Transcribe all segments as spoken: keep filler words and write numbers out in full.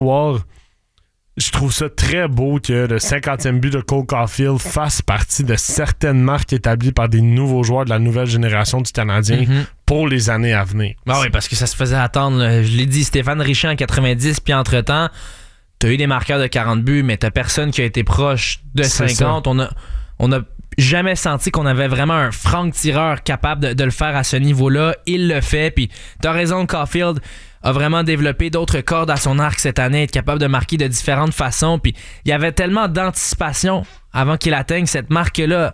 voir. Je trouve ça très beau que le cinquantième but de Cole Caulfield fasse partie de certaines marques établies par des nouveaux joueurs de la nouvelle génération du Canadien mm-hmm. pour les années à venir. Ah oui, parce que ça se faisait attendre. Là. Je l'ai dit, Stéphane Richer en quatre-vingt-dix, puis entre-temps, t'as eu des marqueurs de quarante buts, mais t'as personne qui a été proche de C'est cinquante. Ça. On a, on a jamais senti qu'on avait vraiment un franc-tireur capable de, de le faire à ce niveau-là. Il le fait, puis t'as raison, Caulfield a vraiment développé d'autres cordes à son arc cette année, être capable de marquer de différentes façons. Puis il y avait tellement d'anticipation avant qu'il atteigne cette marque-là.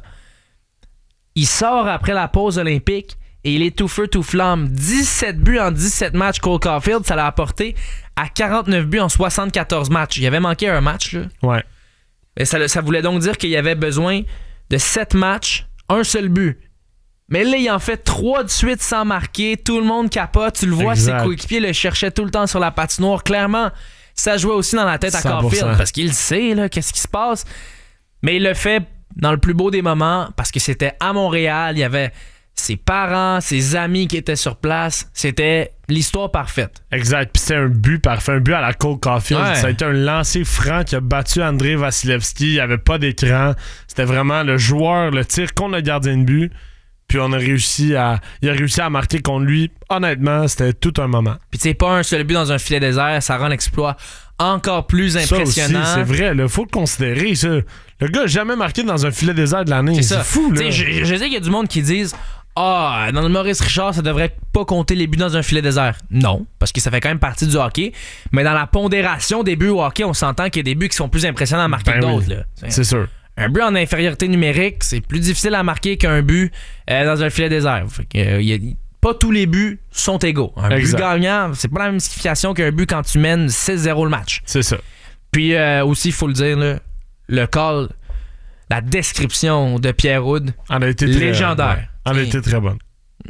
Il sort après la pause olympique et il est tout feu, tout flamme. dix-sept buts en dix-sept matchs, Cole Caulfield, ça l'a apporté à quarante-neuf buts en soixante-quatorze matchs. Il avait manqué un match, là. Ouais. Et ça, ça voulait donc dire qu'il y avait besoin de sept matchs, un seul but. Mais là, il en fait trois de suite sans marquer. Tout le monde capote. Tu le vois, exact. Ses coéquipiers le cherchaient tout le temps sur la patinoire. Clairement, ça jouait aussi dans la tête à Caulfield parce qu'il sait là, qu'est-ce qui se passe. Mais il le fait dans le plus beau des moments parce que c'était à Montréal. Il y avait ses parents, ses amis qui étaient sur place. C'était l'histoire parfaite. Exact. Puis c'était un but parfait. Un but à la Cole Caulfield. Ouais. Ça a été un lancer franc qui a battu Andrei Vasilevski. Il n'y avait pas d'écran. C'était vraiment le joueur, le tir contre le gardien de but. Puis on a réussi à. Il a réussi à marquer contre lui. Honnêtement, c'était tout un moment. Puis tu sais, pas un seul but dans un filet désert, ça rend l'exploit encore plus impressionnant. Ça aussi, c'est vrai, il faut le considérer, ça. Le gars n'a jamais marqué dans un filet désert de l'année. C'est, c'est fou, là. Je, je sais qu'il y a du monde qui disent Ah, dans le Maurice Richard, ça devrait pas compter les buts dans un filet désert. Non, parce que ça fait quand même partie du hockey. Mais dans la pondération des buts au hockey, on s'entend qu'il y a des buts qui sont plus impressionnants à marquer ben que d'autres. Oui. Là. C'est sûr. Un but en infériorité numérique, c'est plus difficile à marquer qu'un but euh, dans un filet désert. Fait que, euh, y a, pas tous les buts sont égaux. Un exact. But gagnant, c'est pas la même signification qu'un but quand tu mènes six zéro le match. C'est ça. Puis euh, aussi, il faut le dire, là, le call, la description de Pierre Houde, elle a été légendaire. Très, ouais, elle a été très bonne.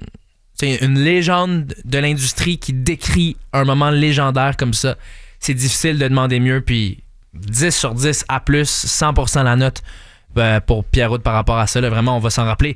C'est une légende de l'industrie qui décrit un moment légendaire comme ça. C'est difficile de demander mieux, puis dix sur dix à plus, cent pour cent la note euh, pour Pierre Houde par rapport à ça. Là, vraiment, on va s'en rappeler.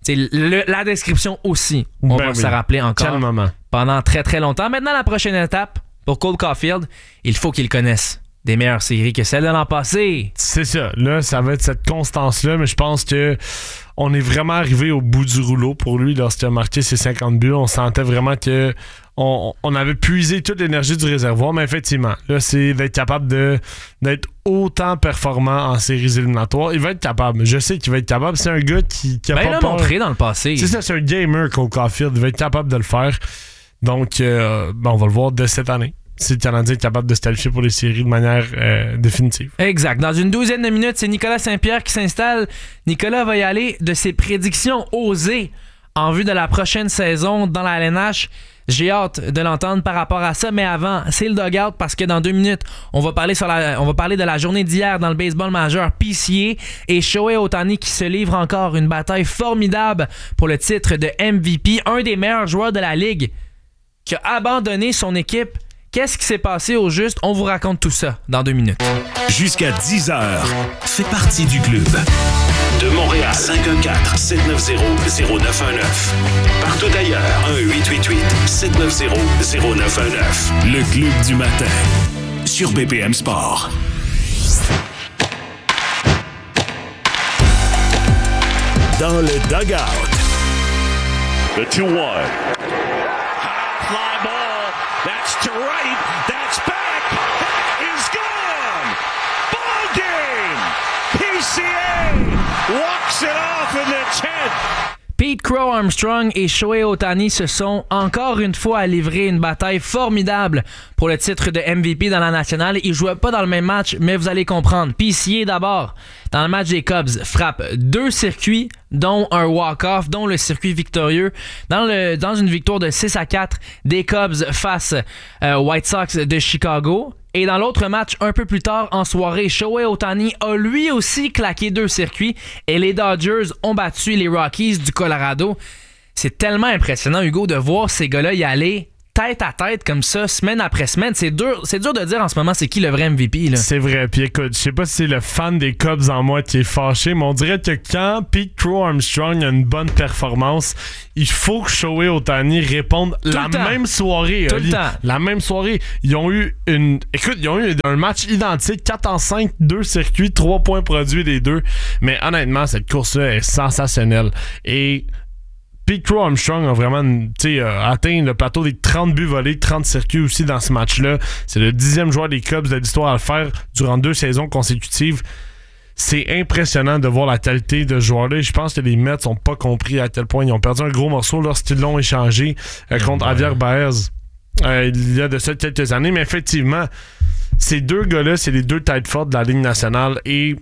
Le, la description aussi, on ben va oui. s'en rappeler encore Quel moment. Pendant très très longtemps. Maintenant, la prochaine étape pour Cole Caulfield, il faut qu'il connaisse des meilleures séries que celles de l'an passé. C'est ça. Là, ça va être cette constance-là, mais je pense que on est vraiment arrivé au bout du rouleau pour lui lorsqu'il a marqué ses cinquante buts. On sentait vraiment que on, on avait puisé toute l'énergie du réservoir, mais effectivement, là, c'est d'être capable de d'être autant performant en séries éliminatoires. Il va être capable. Je sais qu'il va être capable. C'est un gars qui, qui a ben, pas il l'a peur. montré dans le passé. C'est ça, c'est un gamer, Cole Caulfield. Il va être capable de le faire. Donc, euh, ben, on va le voir dès cette année. Si le Canadien est capable de se qualifier pour les séries de manière euh, définitive. Exact. Dans une douzaine de minutes, c'est Nicolas Saint-Pierre qui s'installe. Nicolas va y aller de ses prédictions osées en vue de la prochaine saison dans la L N H. J'ai hâte de l'entendre par rapport à ça, mais avant, c'est le dugout parce que dans deux minutes, on va parler sur la, on va parler de la journée d'hier dans le baseball majeur P C A et Shohei Ohtani qui se livre encore une bataille formidable pour le titre de M V P, un des meilleurs joueurs de la Ligue qui a abandonné son équipe. Qu'est-ce qui s'est passé au juste? On vous raconte tout ça dans deux minutes. Jusqu'à dix heures, fais partie du club. De Montréal, cinq un quatre, sept neuf zéro, zéro neuf un neuf. Partout ailleurs, un huit huit huit, sept neuf zéro, zéro neuf un neuf. Le club du matin, sur B P M Sport. Dans le dugout. The two one. That's to right. That's back. That is gone. Ball game. P C A walks it off in the tenth. Pete Crow Armstrong et Shohei Ohtani se sont encore une fois à livrer une bataille formidable pour le titre de M V P dans la nationale. Ils jouaient pas dans le même match, mais vous allez comprendre. P C A d'abord, dans le match des Cubs, frappe deux circuits, dont un walk-off, dont le circuit victorieux, dans, le, dans une victoire de six à quatre des Cubs face euh, White Sox de Chicago. Et dans l'autre match, un peu plus tard en soirée, Shohei Ohtani a lui aussi claqué deux circuits et les Dodgers ont battu les Rockies du Colorado. C'est tellement impressionnant, Hugo, de voir ces gars-là y aller tête à tête comme ça, semaine après semaine, c'est dur, c'est dur de dire en ce moment c'est qui le vrai M V P. Là. C'est vrai. Puis écoute, je sais pas si c'est le fan des Cubs en moi qui est fâché, mais on dirait que quand Pete Crow Armstrong a une bonne performance, il faut que Shohei Ohtani réponde Tout la même soirée. Tout Oli. le temps. La même soirée. Ils ont eu une. Écoute, ils ont eu un match identique, quatre en cinq, deux circuits, trois points produits des deux. Mais honnêtement, cette course-là est sensationnelle. Et Pete Crow Armstrong a vraiment euh, atteint le plateau des trente buts volés, trente circuits aussi dans ce match-là. C'est le dixième joueur des Cubs de l'histoire à le faire durant deux saisons consécutives. C'est impressionnant de voir la qualité de ce joueur-là. Je pense que les Mets n'ont pas compris à quel point ils ont perdu un gros morceau lorsqu'ils l'ont échangé euh, contre ouais. Javier Baez euh, il y a de ça quelques années. Mais effectivement, ces deux gars-là, c'est les deux têtes fortes de la Ligue nationale et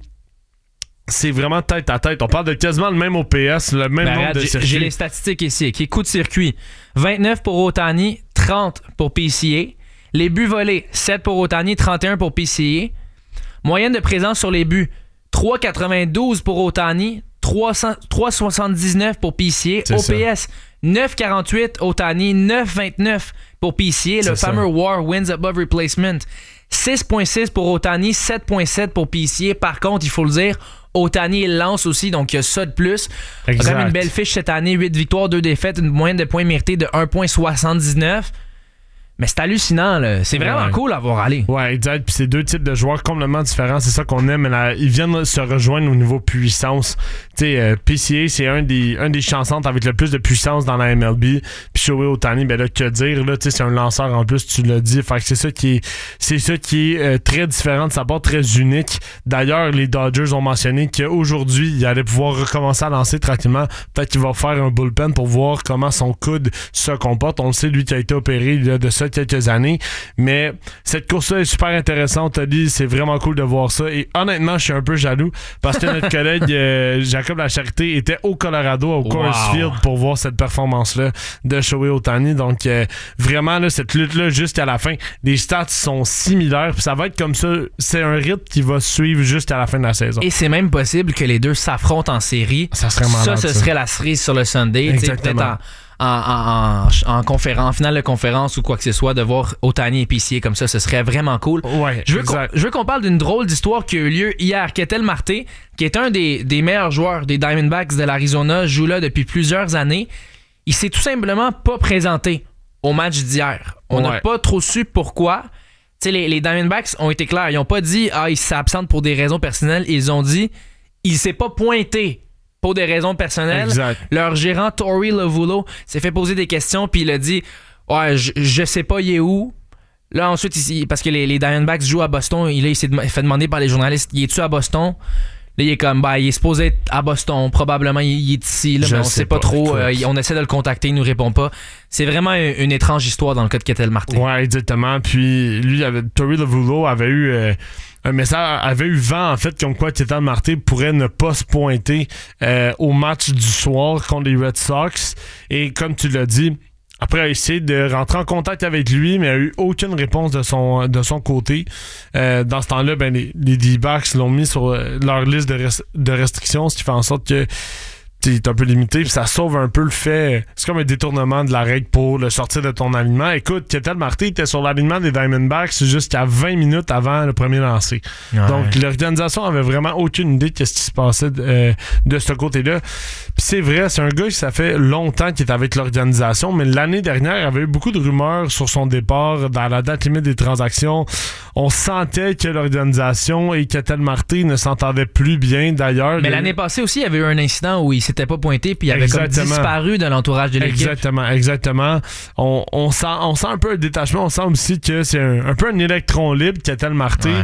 c'est vraiment tête à tête. On parle de quasiment le même O P S, le même ben, nombre regarde, de j'ai, circuits. J'ai les statistiques ici. Qui coup de circuit. vingt-neuf pour Ohtani, trente pour P C A. Les buts volés, sept pour Ohtani, trente et un pour P C A. Moyenne de présence sur les buts, trois virgule quatre-vingt-douze pour Ohtani, trois virgule soixante-dix-neuf pour P C A. C'est O P S, ça. neuf virgule quarante-huit Ohtani, neuf virgule vingt-neuf pour P C A. C'est le ça. fameux W A R, Wins Above Replacement. six virgule six pour Ohtani, sept virgule sept pour P C A. Par contre, il faut le dire, Ohtani il lance aussi, donc il y a ça de plus. Il a quand même une belle fiche cette année, huit victoires, deux défaites, une moyenne de points mérités de un virgule soixante-dix-neuf. Mais c'est hallucinant, là. C'est vraiment ouais. cool à voir aller. Ouais, exact. Puis c'est deux types de joueurs complètement différents. C'est ça qu'on aime. Là, ils viennent se rejoindre au niveau puissance. Tu sais, euh, P C A, c'est un des, un des chansantes avec le plus de puissance dans la M L B. Puis Shohei Ohtani, ben là, que dire, là, tu sais, c'est un lanceur en plus, tu l'as dit. Fait que c'est ça qui est, c'est ça qui est euh, très différent de sa part, très unique. D'ailleurs, les Dodgers ont mentionné qu'aujourd'hui, il allait pouvoir recommencer à lancer tranquillement. Peut-être qu'il va faire un bullpen pour voir comment son coude se comporte. On le sait, lui qui a été opéré il y a de ça quelques années, mais cette course-là est super intéressante, Oli, c'est vraiment cool de voir ça, et honnêtement, je suis un peu jaloux, parce que notre collègue euh, Jacob Lacharité était au Colorado, au Coors wow. Field, pour voir cette performance-là de Shohei Ohtani, donc euh, vraiment, là, cette lutte-là, jusqu'à la fin, les stats sont similaires, puis ça va être comme ça, c'est un rythme qui va suivre jusqu'à la fin de la saison. Et c'est même possible que les deux s'affrontent en série. Ça serait malade, ça, ce ça. serait la cerise sur le Sunday, exactement. En, en, en, en conférence, en finale de conférence ou quoi que ce soit, de voir Ohtani et P C A comme ça, ce serait vraiment cool. Ouais, je, veux qu'on, je veux qu'on parle d'une drôle d'histoire qui a eu lieu hier. Ketel Marte, qui est un des, des meilleurs joueurs des Diamondbacks de l'Arizona, joue là depuis plusieurs années. Il s'est tout simplement pas présenté au match d'hier. On n'a ouais. pas trop su pourquoi. T'sais, les, les Diamondbacks ont été clairs. Ils n'ont pas dit « Ah, il s'absente pour des raisons personnelles ». Ils ont dit « Il s'est pas pointé ». Pour des raisons personnelles. Exact. Leur gérant, Torey Lovullo, s'est fait poser des questions, puis il a dit ouais, je, je sais pas, il est où. Là, ensuite, il, parce que les, les Diamondbacks jouent à Boston, il, là, il s'est fait demander par les journalistes il est-tu à Boston? Là, il est comme bah, il est supposé être à Boston, probablement il, il est ici, là, mais on sait pas, pas trop. Euh, on essaie de le contacter, il nous répond pas. C'est vraiment une, une étrange histoire dans le cas de Ketel Marte. Ouais, exactement. Puis lui, Torey Lovullo avait eu. Euh, un message avait eu vent en fait comme quoi Ketel Marte pourrait ne pas se pointer euh, au match du soir contre les Red Sox, et comme tu l'as dit, après a essayé de rentrer en contact avec lui, mais a eu aucune réponse de son de son côté. Euh, dans ce temps-là, ben les, les D-backs l'ont mis sur leur liste de, res- de restrictions, ce qui fait en sorte que c'est un peu limité, puis ça sauve un peu le fait. C'est comme un détournement de la règle pour le sortir de ton alignement. Écoute, Ketel Marte était sur l'alignement des Diamondbacks jusqu'à vingt minutes avant le premier lancer. Ouais. Donc, l'organisation avait vraiment aucune idée de ce qui se passait de, euh, de ce côté-là. Puis c'est vrai, c'est un gars qui ça fait longtemps qu'il est avec l'organisation, mais l'année dernière, il y avait eu beaucoup de rumeurs sur son départ dans la date limite des transactions. On sentait que l'organisation et Ketel Marte ne s'entendaient plus bien, d'ailleurs. Mais l'année passée aussi, il y avait eu un incident où il s'était pas pointé, puis il avait exactement. comme disparu de l'entourage de l'équipe. Exactement, exactement. On, on, sent, on sent un peu un détachement, on sent aussi que c'est un, un peu un électron libre, Ketel Marte. Ouais.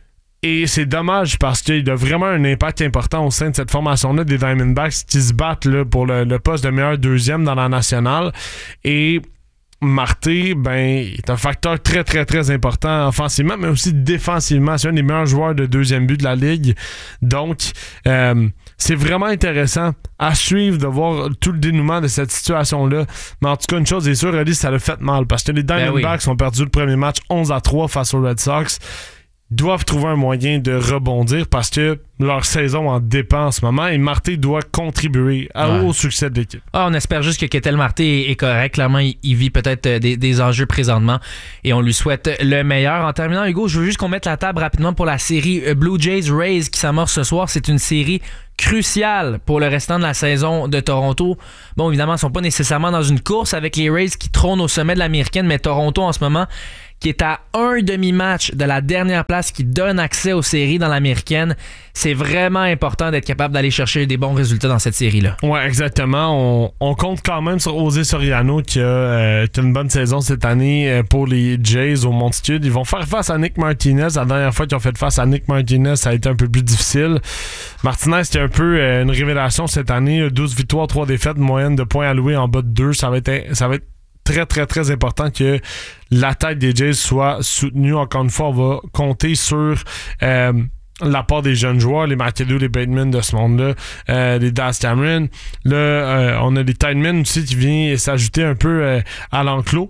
Et c'est dommage parce qu'il a vraiment un impact important au sein de cette formation-là des Diamondbacks qui se battent là, pour le, le poste de meilleur deuxième dans la nationale. Et Marte, ben, est un facteur très, très, très important offensivement, mais aussi défensivement. C'est un des meilleurs joueurs de deuxième but de la Ligue. Donc, euh, c'est vraiment intéressant à suivre de voir tout le dénouement de cette situation-là. Mais en tout cas, une chose est sûre, Alice, ça l'a fait mal parce que les Diamondbacks ben oui. ont perdu le premier match onze à trois face aux Red Sox. doivent trouver un moyen de rebondir parce que leur saison en dépend en ce moment et Marté doit contribuer à, ouais. au succès de l'équipe. Ah, on espère juste que Ketel Marté est, est correct. Clairement, il, il vit peut-être des, des enjeux présentement et on lui souhaite le meilleur. En terminant, Hugo, je veux juste qu'on mette la table rapidement pour la série Blue Jays Rays qui s'amorce ce soir. C'est une série cruciale pour le restant de la saison de Toronto. Bon, évidemment, ils ne sont pas nécessairement dans une course avec les Rays qui trônent au sommet de l'américaine, mais Toronto en ce moment qui est à un demi-match de la dernière place qui donne accès aux séries dans l'américaine. C'est vraiment important d'être capable d'aller chercher des bons résultats dans cette série-là. Ouais, exactement. On, on compte quand même sur José Soriano qui a, euh, qui a une bonne saison cette année euh, pour les Jays au Monticule. Ils vont faire face à Nick Martinez. La dernière fois qu'ils ont fait face à Nick Martinez, ça a été un peu plus difficile. Martinez, qui est un peu euh, une révélation cette année. douze victoires, trois défaites, moyenne de points alloués en bas de deux. Ça va être, ça va être très, très, très important que l'attaque des Jays soit soutenue. Encore une fois, on va compter sur euh, l'apport des jeunes joueurs, les McAdoo, les Bateman de ce monde-là, euh, les Daz Cameron. Là, euh, on a les Tideman aussi qui viennent s'ajouter un peu euh, à l'enclos.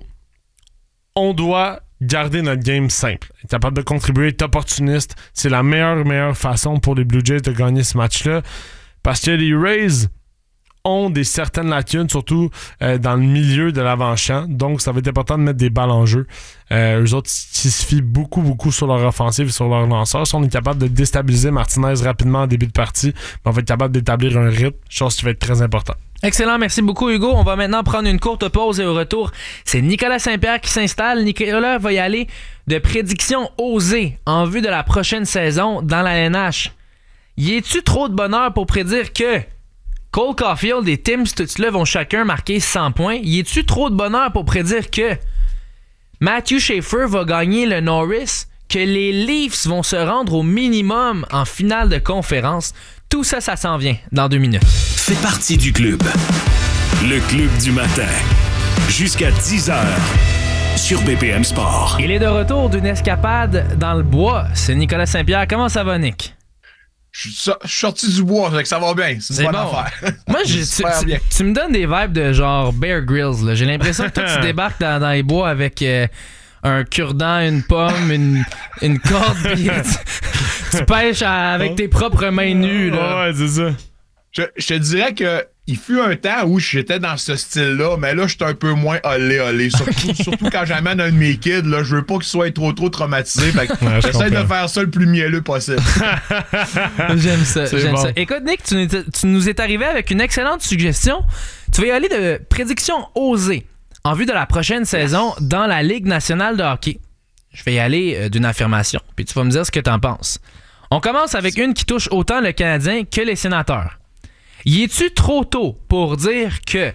On doit garder notre game simple. Être capable de contribuer, être opportuniste. C'est la meilleure, meilleure façon pour les Blue Jays de gagner ce match-là. Parce que les Rays ont des certaines lacunes, surtout euh, dans le milieu de l'avant-champ. Donc, ça va être important de mettre des balles en jeu. Euh, eux autres, ils se fient beaucoup, beaucoup sur leur offensive et sur leur lanceur. Si on est capable de déstabiliser Martinez rapidement en début de partie, on va être capable d'établir un rythme, chose qui va être très importante. Excellent, merci beaucoup Hugo. On va maintenant prendre une courte pause et au retour, c'est Nicolas Saint-Pierre qui s'installe. Nicolas va y aller de prédictions osées en vue de la prochaine saison dans la N H. Y est-tu trop de bonheur pour prédire que Cole Caulfield et Tim Stutzle vont chacun marquer cent points? Y est-tu trop de bonheur pour prédire que Matthew Schaefer va gagner le Norris? Que les Leafs vont se rendre au minimum en finale de conférence? Tout ça, ça s'en vient dans deux minutes. Fais partie du club. Le club du matin. Jusqu'à dix heures sur B P M Sport. Il est de retour d'une escapade dans le bois. C'est Nicolas Saint-Pierre. Comment ça va, Nick? Je suis so- sorti du bois, fait que ça va bien. C'est une C'est bonne bon. affaire. Moi, j'ai, tu, tu, tu me donnes des vibes de genre Bear Grylls. Là. J'ai l'impression que toi, tu débarques dans, dans les bois avec euh, un cure-dent, une pomme, une, une corde, puis tu, tu pêches à, avec tes propres mains nues. Là. Ouais, c'est ça. Je, je te dirais que il fut un temps où j'étais dans ce style-là, mais là, j'étais un peu moins olé-olé. Surtout, okay. surtout quand j'amène un de mes kids, là, je veux pas qu'il soit trop trop traumatisé. Fait que ouais, j'essaie de faire ça le plus mielleux possible. J'aime ça, c'est j'aime bon. ça. Écoute, Nick, tu, tu nous es arrivé avec une excellente suggestion. Tu vas y aller de prédictions osées en vue de la prochaine saison dans la Ligue nationale de hockey. Je vais y aller euh, d'une affirmation, puis tu vas me dire ce que t'en penses. On commence avec une qui touche autant le Canadien que les Sénateurs. Y est-tu trop tôt pour dire que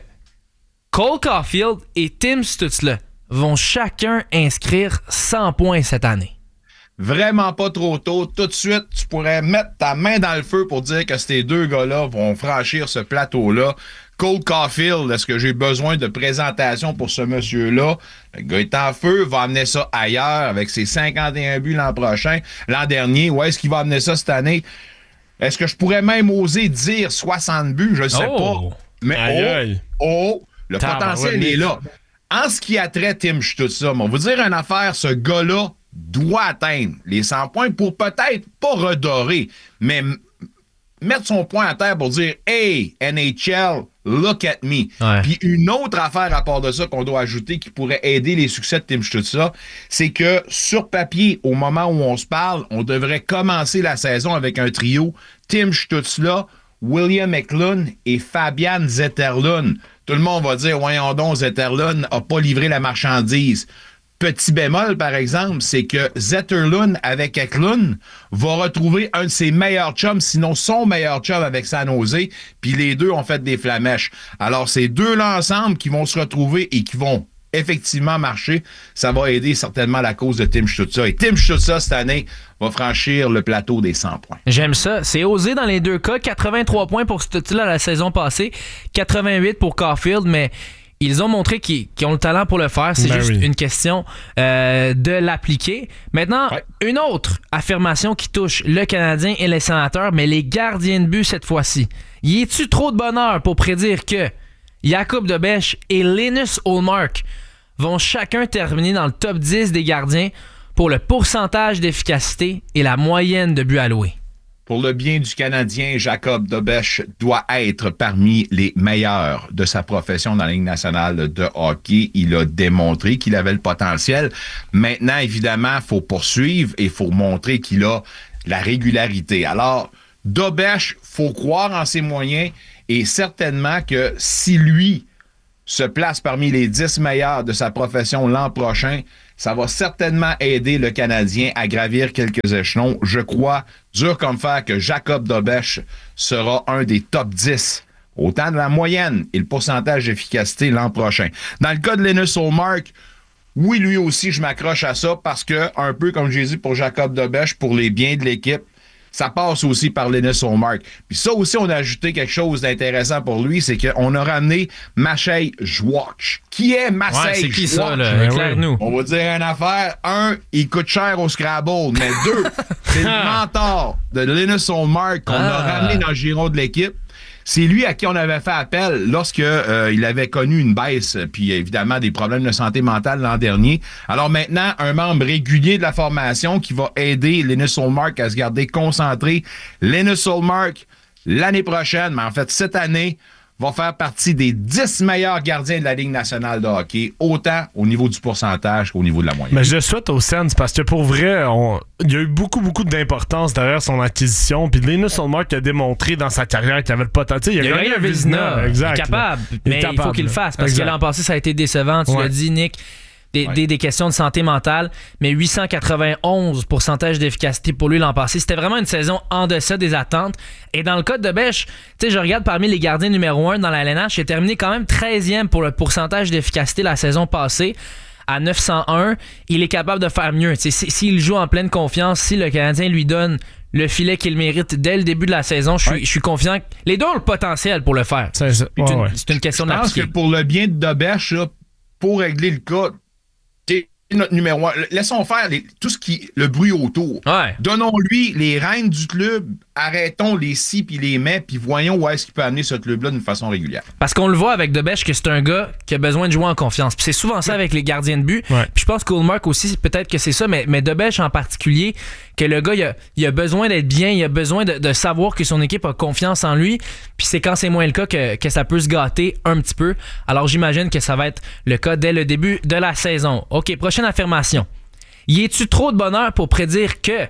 Cole Caulfield et Tim Stutzle vont chacun inscrire cent points cette année? Vraiment pas trop tôt. Tout de suite, tu pourrais mettre ta main dans le feu pour dire que ces deux gars-là vont franchir ce plateau-là. Cole Caulfield, est-ce que j'ai besoin de présentation pour ce monsieur-là? Le gars est en feu, va amener ça ailleurs avec ses cinquante et un buts l'an prochain. L'an dernier, où est-ce qu'il va amener ça cette année? Est-ce que je pourrais même oser dire soixante buts? Je ne sais oh. pas. Mais aïe, oh, aïe. oh, le Tabarouette. potentiel est là. En ce qui a trait Tim, je tout ça, mais on va dire une affaire, ce gars-là doit atteindre les cent points pour peut-être pas redorer, mais m- mettre son point à terre pour dire « Hey, N H L, look at me ouais. ». Puis une autre affaire à part de ça qu'on doit ajouter qui pourrait aider les succès de Tim Stutzle, c'est que sur papier, au moment où on se parle, on devrait commencer la saison avec un trio Tim Stutzle, William Eklund et Fabian Zetterlund. Tout le monde va dire « Voyons donc, Zetterlund n'a pas livré la marchandise ». Petit bémol, par exemple, c'est que Zetterlund avec Eklund va retrouver un de ses meilleurs chums, sinon son meilleur chum avec San Jose, puis les deux ont fait des flamèches. Alors, ces deux-là ensemble qui vont se retrouver et qui vont effectivement marcher, ça va aider certainement la cause de Tim Stutzle. Et Tim Stutzle, cette année, va franchir le plateau des cent points. J'aime ça. C'est osé dans les deux cas. quatre-vingt-trois points pour Stutzle à la saison passée, quatre-vingt-huit pour Caulfield, mais ils ont montré qu'ils, qu'ils ont le talent pour le faire. C'est ben juste oui. une question euh, de l'appliquer. Maintenant, ouais. une autre affirmation qui touche le Canadien et les Sénateurs, mais les gardiens de but cette fois-ci. Y est-tu trop de bonheur pour prédire que Jakub Dobeš et Linus Ullmark vont chacun terminer dans le top dix des gardiens pour le pourcentage d'efficacité et la moyenne de buts alloués. Pour le bien du Canadien, Jacob Dobèche doit être parmi les meilleurs de sa profession dans la Ligue nationale de hockey. Il a démontré qu'il avait le potentiel. Maintenant, évidemment, il faut poursuivre et il faut montrer qu'il a la régularité. Alors, Dobèche, il faut croire en ses moyens et certainement que si lui se place parmi les dix meilleurs de sa profession l'an prochain, ça va certainement aider le Canadien à gravir quelques échelons. Je crois, dur comme fer, que Jacob Dobèche sera un des top dix, autant de la moyenne et le pourcentage d'efficacité l'an prochain. Dans le cas de Linus Ullmark, oui, lui aussi, je m'accroche à ça parce que, un peu comme j'ai dit pour Jacob Dobèche, pour les biens de l'équipe, ça passe aussi par Linus Ullmark. Puis ça aussi, on a ajouté quelque chose d'intéressant pour lui, c'est qu'on a ramené Maciej Żwacz. Qui est Maciej Ouais, c'est qui Żwacz? ça, là? Éclaire-nous. On va dire une affaire. Un, il coûte cher au Scrabble. Mais deux, c'est le mentor de Linus Ullmark qu'on Ah. a ramené dans le giron de l'équipe. C'est lui à qui on avait fait appel lorsque euh, il avait connu une baisse, puis évidemment des problèmes de santé mentale l'an dernier. Alors maintenant, un membre régulier de la formation qui va aider Linus Ullmark à se garder concentré. Linus Ullmark, l'année prochaine, mais en fait cette année, va faire partie des dix meilleurs gardiens de la Ligue nationale de hockey, autant au niveau du pourcentage qu'au niveau de la moyenne. Mais je le souhaite au Sens parce que pour vrai, on... il y a eu beaucoup, beaucoup d'importance derrière son acquisition. Puis Linus Ullmark a démontré dans sa carrière qu'il avait le potentiel. Il a gagné un Vizina. Exact. Il est capable, Il est mais il capable, faut qu'il le fasse parce exact. que l'an passé, ça a été décevant. Tu Ouais. l'as dit, Nick. Des, Ouais. des, des questions de santé mentale, mais huit cent quatre-vingt-onze pourcentage d'efficacité pour lui l'an passé. C'était vraiment une saison en deçà des attentes. Et dans le cas de Dobèche, tu sais, je regarde parmi les gardiens numéro un dans la L N H, il a terminé quand même treizième pour le pourcentage d'efficacité la saison passée. À neuf cent un, il est capable de faire mieux. Tu sais, s'il joue en pleine confiance, si le Canadien lui donne le filet qu'il mérite dès le début de la saison, je suis, je suis confiant que les deux ont le potentiel pour le faire. C'est, c'est, C'est ouais, une, ouais. c'est une question Je pense d'appliquer. que pour le bien de Dobèche, là, pour régler le cas, t'es notre numéro un. Laissons faire les- tout ce qui le bruit autour. Ouais. Donnons-lui les rênes du club, arrêtons les si puis les mais, puis voyons où est-ce qu'il peut amener ce club-là d'une façon régulière. Parce qu'on le voit avec Dobèche que c'est un gars qui a besoin de jouer en confiance. Puis c'est souvent ça avec les gardiens de but. Ouais. Puis je pense qu'Ullmark aussi, peut-être que c'est ça, mais, mais Dobèche en particulier, que le gars, il a, il a besoin d'être bien, il a besoin de, de savoir que son équipe a confiance en lui. Puis c'est quand c'est moins le cas que, que ça peut se gâter un petit peu. Alors j'imagine que ça va être le cas dès le début de la saison. OK, prochaine affirmation. Y est-tu trop de bonheur pour prédire que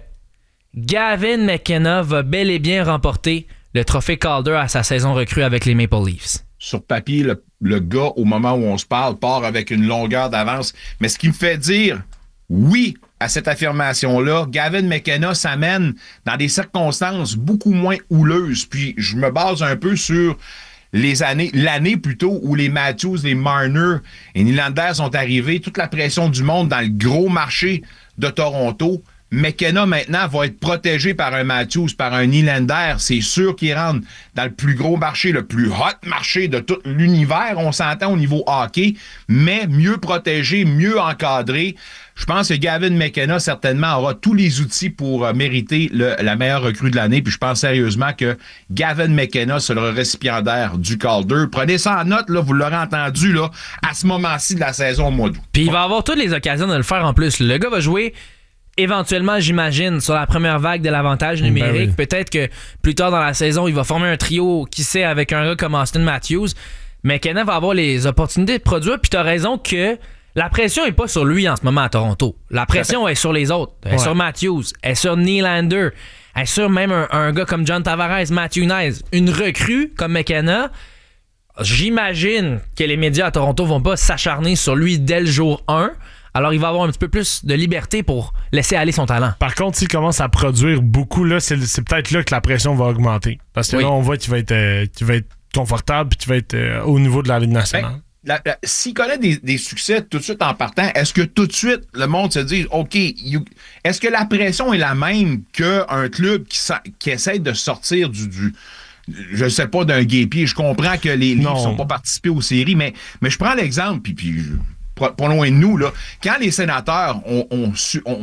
Gavin McKenna va bel et bien remporter le trophée Calder à sa saison recrue avec les Maple Leafs? Sur papier, le, le gars, au moment où on se parle, part avec une longueur d'avance. Mais ce qui me fait dire oui à cette affirmation-là, Gavin McKenna s'amène dans des circonstances beaucoup moins houleuses. Puis je me base un peu sur les années, l'année plutôt où les Matthews, les Marner et Nylander sont arrivés, toute la pression du monde dans le gros marché de Toronto. McKenna, maintenant, va être protégé par un Matthews, par un Nylander. C'est sûr qu'il rentre dans le plus gros marché, le plus hot marché de tout l'univers. On s'entend au niveau hockey, mais mieux protégé, mieux encadré. Je pense que Gavin McKenna, certainement, aura tous les outils pour euh, mériter le, la meilleure recrue de l'année. Puis je pense sérieusement que Gavin McKenna sera le récipiendaire du Calder. Prenez ça en note, là, vous l'aurez entendu là, à ce moment-ci de la saison au mois d'août. Puis il va avoir toutes les occasions de le faire en plus. Le gars va jouer éventuellement, j'imagine, sur la première vague de l'avantage numérique. Ben oui. Peut-être que plus tard dans la saison, il va former un trio, qui sait, avec un gars comme Austin Matthews. Mais McKenna va avoir les opportunités de produire. Puis tu as raison que la pression n'est pas sur lui en ce moment à Toronto. La pression est sur les autres. Elle est Ouais. sur Matthews, elle est sur Nylander, elle est sur même un, un gars comme John Tavares, Matthew Knies. Une recrue comme McKenna, j'imagine que les médias à Toronto vont pas s'acharner sur lui dès le jour un. Alors, il va avoir un petit peu plus de liberté pour laisser aller son talent. Par contre, s'il commence à produire beaucoup, là, c'est, c'est peut-être là que la pression va augmenter. Parce que Oui. là, on voit qu'il va être, euh, qu'il va être confortable et qu'il va être euh, au niveau de la Ligue nationale. Ben, la- la- s'il connaît des, des succès tout de suite en partant, est-ce que tout de suite le monde se dit OK, you- est-ce que la pression est la même qu'un club qui, sa- qui essaie de sortir du, du je sais pas, d'un guépier? Je comprends que les Leafs Non. sont pas participés aux séries, mais, mais je prends l'exemple, puis, puis je- pas pas loin de nous, là, quand les sénateurs ont, ont, su- ont-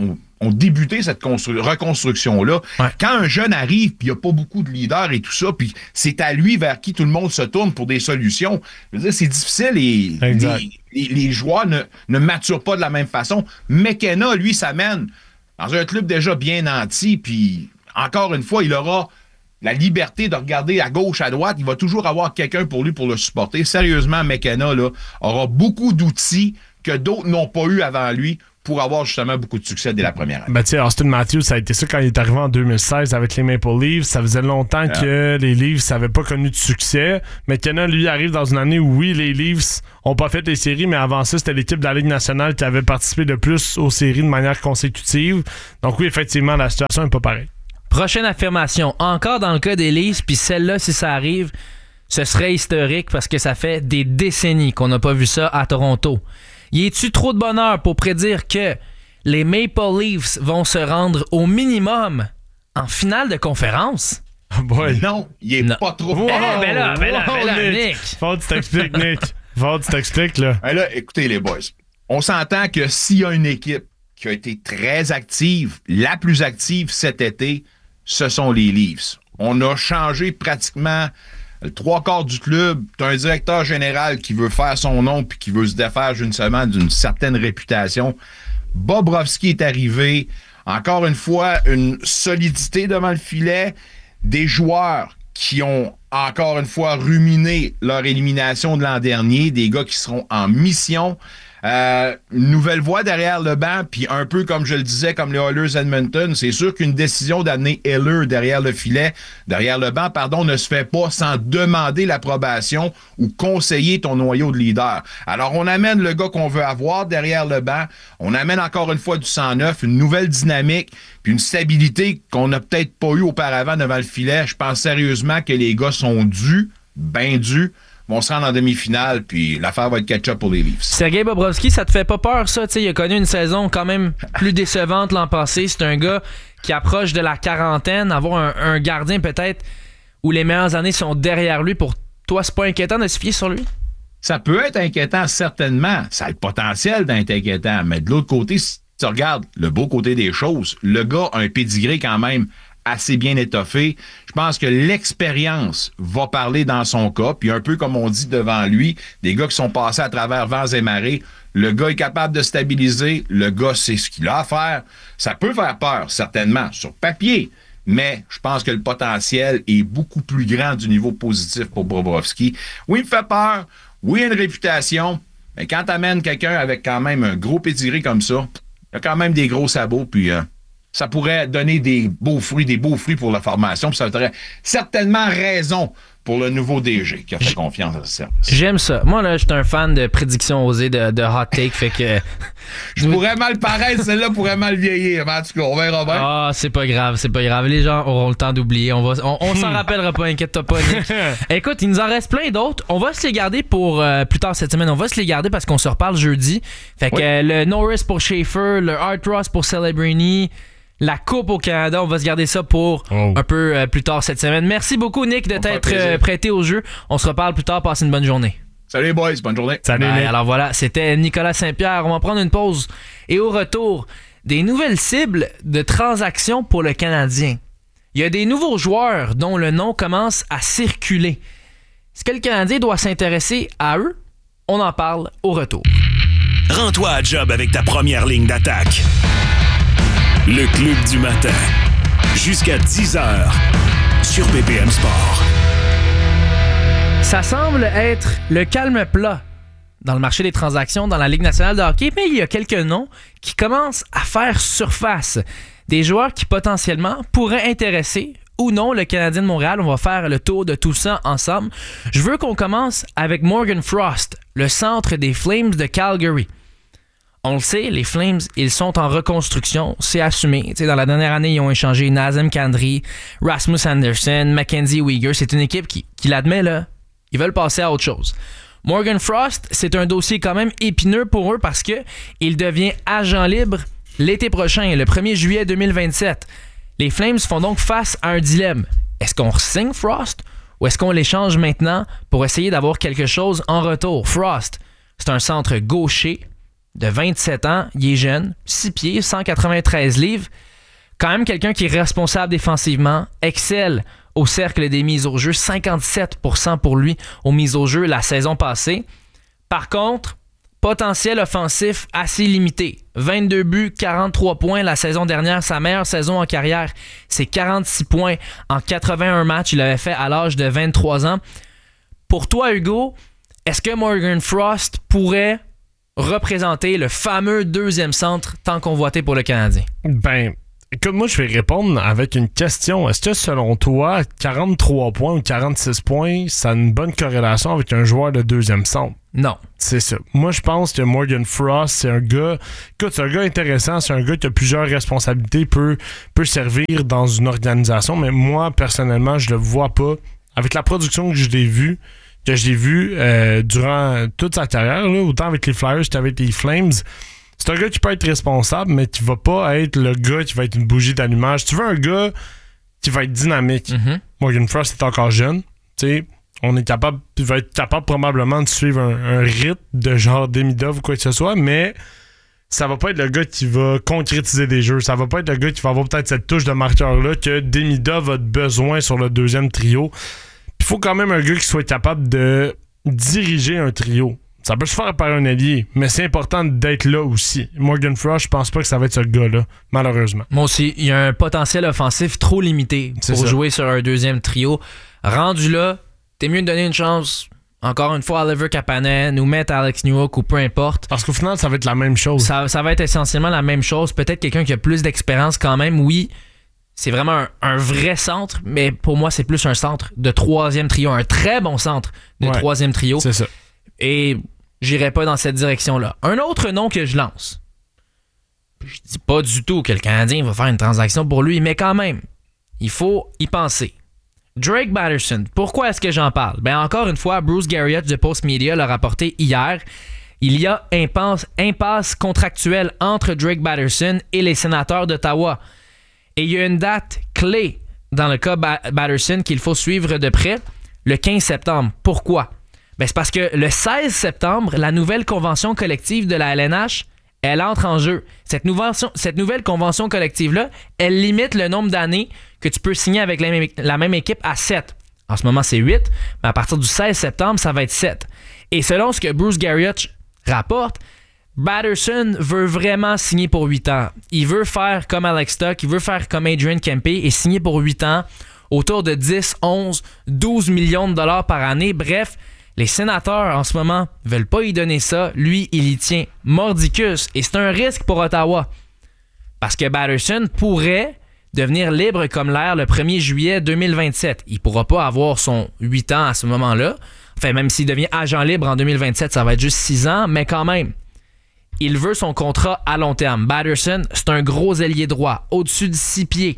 ont débuté cette constru- reconstruction-là. Ouais. Quand un jeune arrive, puis il n'y a pas beaucoup de leaders et tout ça, puis c'est à lui vers qui tout le monde se tourne pour des solutions, je veux dire, c'est difficile et Exact. les, les, les joueurs ne, ne maturent pas de la même façon. McKenna, lui, s'amène dans un club déjà bien nanti, puis encore une fois, il aura la liberté de regarder à gauche, à droite. Il va toujours avoir quelqu'un pour lui pour le supporter. Sérieusement, McKenna là, aura beaucoup d'outils que d'autres n'ont pas eu avant lui pour avoir justement beaucoup de succès dès la première année. Ben, tu sais, Austin Matthews, ça a été ça quand il est arrivé en deux mille seize avec les Maple Leafs. Ça faisait longtemps Yeah. que les Leafs n'avaient pas connu de succès. McKenna, lui, arrive dans une année où, oui, les Leafs ont pas fait les séries, mais avant ça, c'était l'équipe de la Ligue nationale qui avait participé le plus aux séries de manière consécutive. Donc oui, effectivement, la situation n'est pas pareille. Prochaine affirmation, encore dans le cas des Leafs, puis celle-là, si ça arrive, ce serait historique parce que ça fait des décennies qu'on n'a pas vu ça à Toronto. Y est-tu trop de bonheur pour prédire que les Maple Leafs vont se rendre au minimum en finale de conférence? Oh boy. Non, il est Non. pas trop. Wow. Eh, ben là, ben là, ben là, Nick. Faut que tu t'expliques, Nick. Faut que tu t'expliques, là. Ben là, écoutez les boys, on s'entend que s'il y a une équipe qui a été très active, la plus active cet été, ce sont les Leafs. On a changé pratiquement le trois quarts du club. Tu as un directeur général qui veut faire son nom puis qui veut se défaire justement d'une certaine réputation. Bobrovski est arrivé. Encore une fois, une solidité devant le filet. Des joueurs qui ont encore une fois ruminé leur élimination de l'an dernier. Des gars qui seront en mission. Euh, une nouvelle voix derrière le banc, puis un peu comme je le disais, comme les Oilers Edmonton, c'est sûr qu'une décision d'amener Heller derrière le filet, derrière le banc, pardon, ne se fait pas sans demander l'approbation ou conseiller ton noyau de leader. Alors, on amène le gars qu'on veut avoir derrière le banc, on amène encore une fois du sang neuf, une nouvelle dynamique, puis une stabilité qu'on n'a peut-être pas eu auparavant devant le filet. Je pense sérieusement que les gars sont dus, bien dus, vont se rendre en demi-finale, puis l'affaire va être catch-up pour les Leafs. Sergei Bobrovski, ça te fait pas peur, ça? T'sais, il a connu une saison quand même plus décevante l'an passé. C'est un gars qui approche de la quarantaine. Avoir un, un gardien peut-être où les meilleures années sont derrière lui, pour toi, c'est pas inquiétant de se fier sur lui? Ça peut être inquiétant, certainement. Ça a le potentiel d'être inquiétant. Mais de l'autre côté, si tu regardes le beau côté des choses, le gars a un pédigré quand même assez bien étoffé. Je pense que l'expérience va parler dans son cas, puis un peu comme on dit devant lui, des gars qui sont passés à travers vents et marées, le gars est capable de stabiliser, le gars sait ce qu'il a à faire. Ça peut faire peur, certainement, sur papier, mais je pense que le potentiel est beaucoup plus grand du niveau positif pour Bobrovski. Oui, il me fait peur, oui, il a une réputation, mais quand tu amènes quelqu'un avec quand même un gros pédigré comme ça, il a quand même des gros sabots, puis... Euh, ça pourrait donner des beaux fruits, des beaux fruits pour la formation. Puis ça aurait certainement raison pour le nouveau D G qui a fait confiance à ce service. J'aime ça. Moi, là, je suis un fan de prédictions osées, de, de hot take, fait que... Je pourrais mal paraître, celle-là pourrait mal vieillir. Mais en tout cas, on verra bien. Ah, c'est pas grave, c'est pas grave. Les gens auront le temps d'oublier. On va, on, on s'en rappellera pas, inquiète-toi pas, Nick. Écoute, il nous en reste plein d'autres. On va se les garder pour euh, plus tard cette semaine. On va se les garder parce qu'on se reparle jeudi. Fait que Oui. euh, le Norris pour Schaefer, le Art Ross pour Celebrini, la Coupe au Canada, on va se garder ça pour Oh. un peu euh, plus tard cette semaine. Merci beaucoup, Nick, de Ça me fait t'être plaisir. euh, prêté au jeu. On se reparle plus tard. Passez une bonne journée. Salut les boys, bonne journée. Salut, Bye. Nick. Alors voilà, c'était Nicolas Saint-Pierre. On va prendre une pause. Et au retour, des nouvelles cibles de transactions pour le Canadien. Il y a des nouveaux joueurs dont le nom commence à circuler. Est-ce que le Canadien doit s'intéresser à eux? On en parle au retour. Rends-toi à job avec ta première ligne d'attaque. Le Club du matin. Jusqu'à dix heures sur B P M Sport. Ça semble être le calme plat dans le marché des transactions dans la Ligue nationale de hockey, mais il y a quelques noms qui commencent à faire surface. Des joueurs qui potentiellement pourraient intéresser ou non le Canadien de Montréal. On va faire le tour de tout ça ensemble. Je veux qu'on commence avec Morgan Frost, le centre des Flames de Calgary. On le sait, les Flames, ils sont en reconstruction, c'est assumé. Tu sais, dans la dernière année, ils ont échangé Nazem Kadri, Rasmus Anderson, Mackenzie Weegar. C'est une équipe qui, qui l'admet, là. Ils veulent passer à autre chose. Morgan Frost, c'est un dossier quand même épineux pour eux parce que il devient agent libre l'été prochain, le premier juillet deux mille vingt-sept. Les Flames font donc face à un dilemme. Est-ce qu'on signe Frost ou est-ce qu'on l'échange maintenant pour essayer d'avoir quelque chose en retour? Frost, c'est un centre gaucher de vingt-sept ans, il est jeune, six pieds, cent quatre-vingt-treize livres. Quand même quelqu'un qui est responsable défensivement, excelle au cercle des mises au jeu, cinquante-sept pour cent pour lui aux mises au jeu la saison passée. Par contre, potentiel offensif assez limité. vingt-deux buts, quarante-trois points la saison dernière, sa meilleure saison en carrière. C'est quarante-six points en quatre-vingt-un matchs. Il l'avait fait à l'âge de vingt-trois ans. Pour toi, Hugo, est-ce que Morgan Frost pourrait représenter le fameux deuxième centre tant convoité pour le Canadien? Ben, écoute, moi, je vais répondre avec une question. Est-ce que, selon toi, quarante-trois points ou quarante-six points, ça a une bonne corrélation avec un joueur de deuxième centre? Non. C'est ça. Moi, je pense que Morgan Frost, c'est un gars... Écoute, c'est un gars intéressant. C'est un gars qui a plusieurs responsabilités, peut, peut servir dans une organisation. Mais moi, personnellement, je le vois pas. Avec la production que je l'ai vu, que j'ai vu euh, durant toute sa carrière, là, autant avec les Flyers qu'avec les Flames, c'est un gars qui peut être responsable, mais qui va pas être le gars qui va être une bougie d'allumage. Tu veux un gars qui va être dynamique. Mm-hmm. Morgan Frost est encore jeune. Tu sais, on est capable, il va être capable probablement de suivre un, un rythme de genre Demidov ou quoi que ce soit, mais ça va pas être le gars qui va concrétiser des jeux. Ça va pas être le gars qui va avoir peut-être cette touche de marqueur-là que Demidov a besoin sur le deuxième trio. Il faut quand même un gars qui soit capable de diriger un trio. Ça peut se faire par un allié, mais c'est important d'être là aussi. Morgan Frost, je pense pas que ça va être ce gars-là, malheureusement. Moi aussi, il y a un potentiel offensif trop limité pour c'est jouer sur un deuxième trio. Rendu là, t'es mieux de donner une chance, encore une fois, à Oliver Kapanen ou mettre Alex Newhook ou peu importe. Parce qu'au final, ça va être la même chose. Ça, ça va être essentiellement la même chose. Peut-être quelqu'un qui a plus d'expérience quand même, oui. C'est vraiment un, un vrai centre, mais pour moi, c'est plus un centre de troisième trio. Un très bon centre de ouais, troisième trio. C'est ça. Et j'irai pas dans cette direction-là. Un autre nom que je lance. Je dis pas du tout que le Canadien va faire une transaction pour lui, mais quand même, il faut y penser. Drake Batterson, pourquoi est-ce que j'en parle? Ben encore une fois, Bruce Garriott de Post Media l'a rapporté hier. Il y a impasse, impasse contractuelle entre Drake Batterson et les Sénateurs d'Ottawa. Et il y a une date clé dans le cas Batterson qu'il faut suivre de près, le quinze septembre. Pourquoi? Ben c'est parce que le seize septembre, la nouvelle convention collective de la L N H, elle entre en jeu. Cette, nouvelle, cette nouvelle convention collective-là, elle limite le nombre d'années que tu peux signer avec la même, la même équipe à sept. En ce moment, c'est huit, mais à partir du seize septembre, ça va être sept. Et selon ce que Bruce Garriott rapporte, Batterson veut vraiment signer pour huit ans. Il veut faire comme Alex Tuch, il veut faire comme Adrian Kempe et signer pour huit ans autour de dix, onze, douze millions de dollars par année. Bref, les Sénateurs, en ce moment, ne veulent pas y donner ça. Lui, il y tient mordicus. Et c'est un risque pour Ottawa. Parce que Batterson pourrait devenir libre comme l'air le premier juillet deux mille vingt-sept. Il ne pourra pas avoir son huit ans à ce moment-là. Enfin, même s'il devient agent libre en deux mille vingt-sept, ça va être juste six ans. Mais quand même, il veut son contrat à long terme. Batterson, c'est un gros ailier droit. Au-dessus de six pieds.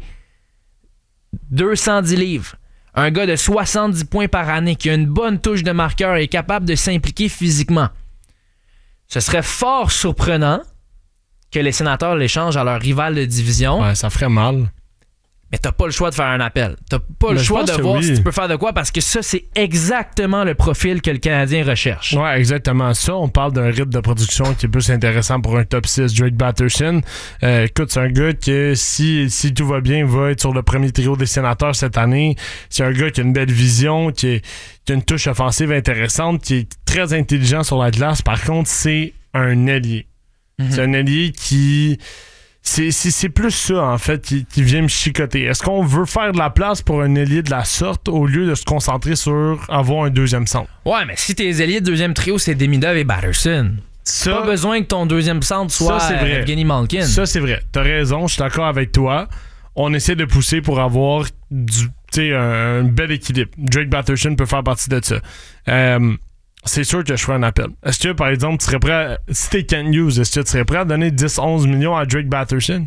deux cent dix livres. Un gars de soixante-dix points par année qui a une bonne touche de marqueur et est capable de s'impliquer physiquement. Ce serait fort surprenant que les Sénateurs l'échangent à leur rival de division. Ouais, ça ferait mal. Mais t'as pas le choix de faire un appel. T'as pas le Mais choix de voir oui. si tu peux faire de quoi parce que ça, c'est exactement le profil que le Canadien recherche. Ouais, exactement ça. On parle d'un rythme de production qui est plus intéressant pour un top six. Drake Batterson, euh, écoute, c'est un gars qui, si, si tout va bien, va être sur le premier trio des Sénateurs cette année. C'est un gars qui a une belle vision, qui, est, qui a une touche offensive intéressante, qui est très intelligent sur la glace. Par contre, c'est un ailier. Mm-hmm. C'est un ailier qui... C'est, c'est, c'est plus ça, en fait, qui, qui vient me chicoter. Est-ce qu'on veut faire de la place pour un ailier de la sorte au lieu de se concentrer sur avoir un deuxième centre? Ouais, mais si tes ailiers de deuxième trio, c'est Demidov et Batterson, ça, pas besoin que ton deuxième centre soit ça, c'est vrai. Evgeny Malkin. Ça, c'est vrai. T'as raison, je suis d'accord avec toi. On essaie de pousser pour avoir du, un, un bel équilibre. Drake Batterson peut faire partie de ça. Euh... C'est sûr que je ferai un appel. Est-ce que, par exemple, tu serais prêt à, si t'es Ken Hughes, est-ce que tu serais prêt à donner dix à onze millions à Drake Batterson?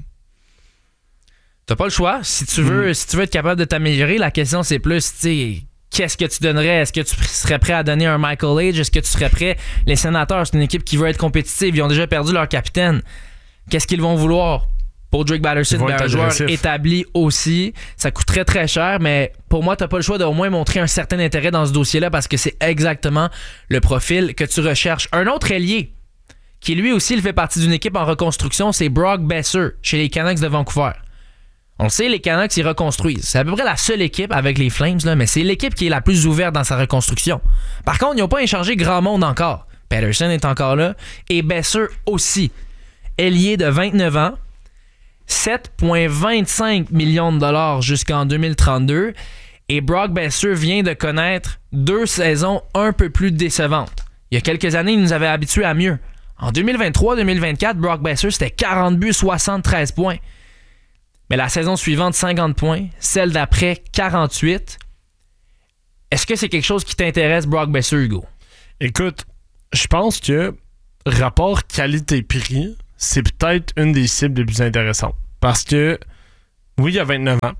T'as pas le choix. Si tu veux, mm. si tu veux être capable de t'améliorer, la question c'est plus, tu sais, qu'est-ce que tu donnerais? Est-ce que tu serais prêt à donner un Michael Age? Est-ce que tu serais prêt? Les Sénateurs, c'est une équipe qui veut être compétitive. Ils ont déjà perdu leur capitaine. Qu'est-ce qu'ils vont vouloir? Pour Drake Batterson, ben, un joueur établi aussi. Ça coûte très très cher, mais pour moi, t'as pas le choix d'au moins montrer un certain intérêt dans ce dossier-là parce que c'est exactement le profil que tu recherches. Un autre ailier qui lui aussi il fait partie d'une équipe en reconstruction, c'est Brock Besser chez les Canucks de Vancouver. On le sait, les Canucks, ils reconstruisent. C'est à peu près la seule équipe avec les Flames, là, mais c'est l'équipe qui est la plus ouverte dans sa reconstruction. Par contre, ils n'ont pas échangé grand monde encore. Pettersson est encore là et Besser aussi. Ailier de vingt-neuf ans, sept virgule vingt-cinq millions de dollars jusqu'en deux mille trente-deux et Brock Besser vient de connaître deux saisons un peu plus décevantes. Il y a quelques années, il nous avait habitués à mieux. En deux mille vingt-trois deux mille vingt-quatre, Brock Besser, c'était quarante buts, soixante-treize points. Mais la saison suivante, cinquante points. Celle d'après, quarante-huit. Est-ce que c'est quelque chose qui t'intéresse, Brock Besser, Hugo? Écoute, je pense que rapport qualité-prix, c'est peut-être une des cibles les plus intéressantes. Parce que, oui, il a vingt-neuf ans.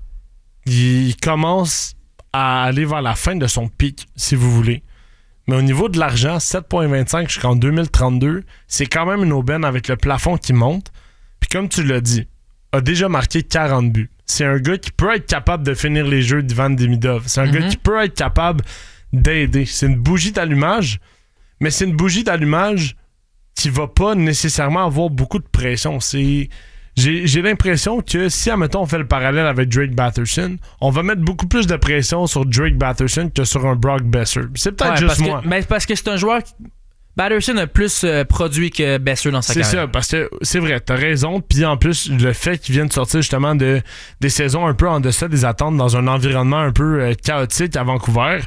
Il commence à aller vers la fin de son pic, si vous voulez. Mais au niveau de l'argent, sept virgule vingt-cinq jusqu'en deux mille trente-deux, c'est quand même une aubaine avec le plafond qui monte. Puis comme tu l'as dit, a déjà marqué quarante buts. C'est un gars qui peut être capable de finir les jeux d'Ivan Demidov. C'est un mm-hmm. gars qui peut être capable d'aider. C'est une bougie d'allumage, mais c'est une bougie d'allumage qui va pas nécessairement avoir beaucoup de pression. C'est... J'ai, j'ai l'impression que si, admettons, on fait le parallèle avec Drake Batherson, on va mettre beaucoup plus de pression sur Drake Batherson que sur un Brock Besser. C'est peut-être ouais, juste parce moi. Que, mais parce que c'est un joueur... Qui... Batterson a plus euh, produit que Besser dans sa c'est carrière. C'est ça, parce que c'est vrai, t'as raison. Puis en plus, le fait qu'il vienne de sortir justement de, des saisons un peu en deçà des attentes dans un environnement un peu euh, chaotique à Vancouver,